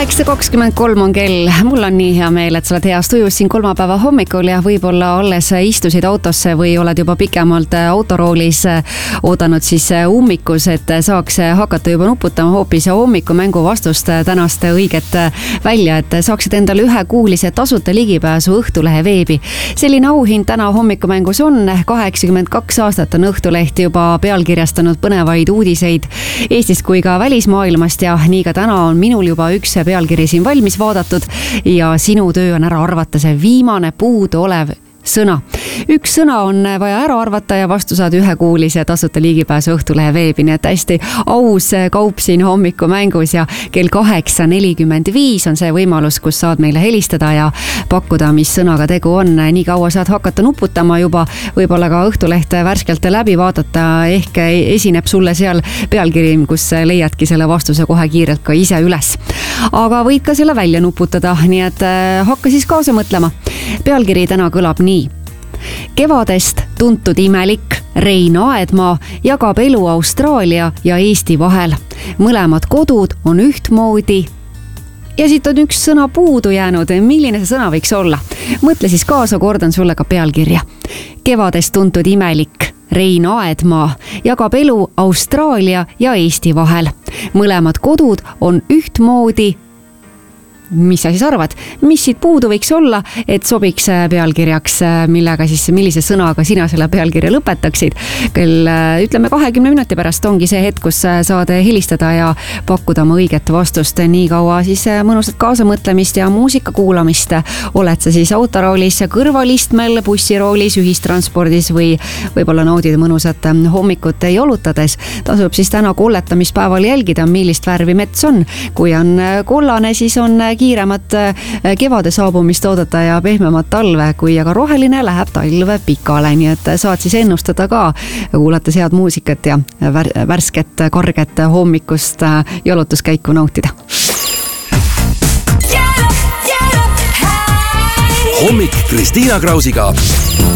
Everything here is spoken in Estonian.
8:23 on kell. Mul on nii hea meel, et sa oled heas tujus siin kolmapäeva hommikul ja võib-olla alles istusid autosse või oled juba pikemalt autoroolis oodanud siis ummikus, et saaks hakata juba nuputama hoopis hommikumängu vastust tänast õiget välja, et saaksid endale ühekuulise tasuta ligipääsu Õhtulehe veebi. Selline auhind täna hommikumängus on. 82 aastat on Õhtuleht juba pealkirjastanud põnevaid uudiseid Eestist kui ka välismaailmast ja nii ka täna on minul juba üks pealkiri siin valmis vaadatud ja sinu töö on ära arvata see viimane puudu olev sõna. Üks sõna on vaja ära arvata ja vastu saad ühekuulise tasuta ligipääsu Õhtulehe veebi, nii et hästi aus kaup siin hommikumängus ja kell 8:45 on see võimalus, kus saad meile helistada ja pakkuda, mis sõnaga tegu on. Nii kaua saad hakata nuputama juba, võib-olla ka Õhtulehte värskelt läbi vaadata, ehk esineb sulle seal pealkiri, kus leiadki selle vastuse kohe kiirelt ka ise üles. Aga võid ka selle välja nuputada, nii et hakka siis kaasa mõtlema. Pealkiri täna kõlab nii. Kevadest tuntud imelik Rein Aedmaa jagab elu Austraalia ja Eesti vahel. Mõlemad kodud on ühtmoodi. Ja siit on üks sõna puudu jäänud. Milline see sõna võiks olla? Mõtle siis kaasa, kordan sulle ka pealkirja. Kevadest tuntud imelik Rein Aedmaa jagab elu Austraalia ja Eesti vahel. Mõlemad kodud on ühtmoodi. Mis sa siis arvad? Mis siit puudu võiks olla, et sobiks pealkirjaks, millega siis, millise sõnaga sina selle pealkirja lõpetaksid? Ütleme 20 minuti pärast ongi see hetk, kus saad helistada ja pakkuda oma õiget vastust. Nii kaua siis mõnusat kaasamõtlemist ja muusika kuulamist. Oled sa siis autoroolis, kõrvalistmel, bussiroolis, ühistranspordis või võib-olla naudid mõnusat hommikut jalutades. Tasub siis täna kolletamispäeval jälgida, millist värvi mets on. Kui on kollane, siis on kiiremat kevade saabumist oodata ja pehmemat talve, kui aga roheline läheb talve pikale, nii et saad siis ennustada ka, kuulates head muusikat ja värsket, karget hommikust jalutuskäiku nautida. Hommik Kristiina Krausiga.